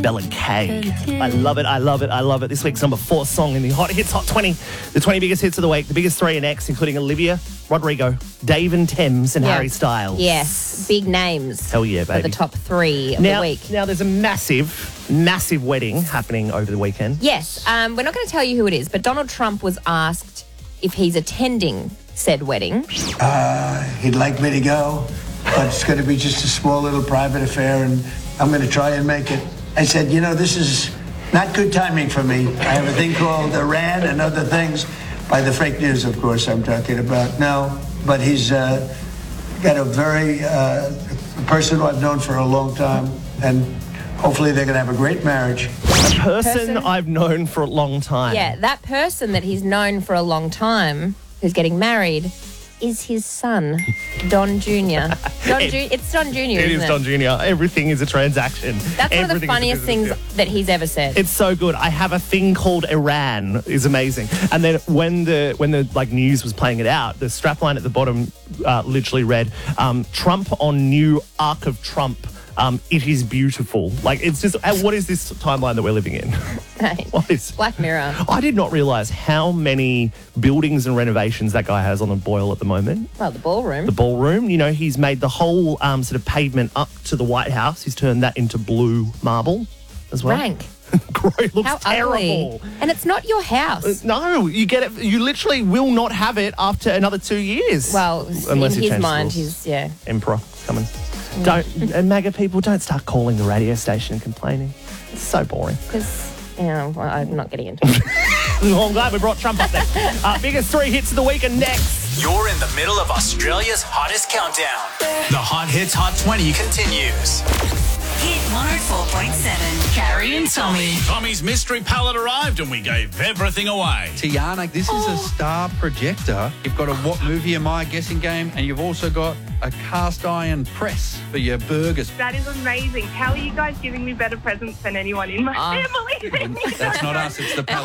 Bella Kay. I love it, I love it, I love it. This week's number 4 song in the Hot Hits Hot 20. The 20 biggest hits of the week. The biggest 3 in X, including Olivia Rodrigo, Dave and Thames, and Harry Styles. Yes, big names. Hell yeah, baby. For the top 3 of the week. Now, there's a massive wedding happening over the weekend. Yes, we're not going to tell you who it is, but Donald Trump was asked if he's attending said wedding. He'd like me to go, but it's going to be just a small little private affair, and I'm going to try and make it. I said, this is not good timing for me. I have a thing called Iran and other things, by the fake news, of course, I'm talking about. No, but he's got a very a person who I've known for a long time, and hopefully they're going to have a great marriage. A person I've known for a long time. Yeah, that person that he's known for a long time who's getting married is his son, Don Jr. It's Don Jr., It is Don Jr. Everything is a transaction. That's one of the funniest things that he's ever said. It's so good. I have a thing called Iran is amazing. And then when the news was playing it out, the strapline at the bottom literally read, Trump on new Arc of Trump. It is beautiful. It's just, what is this timeline that we're living in? What is Black Mirror? I did not realise how many buildings and renovations that guy has on the boil at the moment. Well, the ballroom. The ballroom. He's made the whole sort of pavement up to the White House. He's turned that into blue marble as well. Rank. It looks How terrible. Ugly. And it's not your house. No, you get it. You literally will not have it after another 2 years. Well, unless in you his change mind, the rules. he's, Emperor coming. And MAGA people, don't start calling the radio station and complaining. It's so boring. Because, I'm not getting into it. Well, I'm glad we brought Trump up there. Biggest 3 hits of the week are next. You're in the middle of Australia's hottest countdown. The Hot Hits Hot 20 continues. Hit 104.7. Carrie and Tommy. Tommy's mystery pallet arrived and we gave everything away. Tiana, this is a star projector. You've got a What Movie Am I guessing game, and you've also got a cast iron press for your burgers. That is amazing. How are you guys giving me better presents than anyone in my family? That's not us, it's the pallet.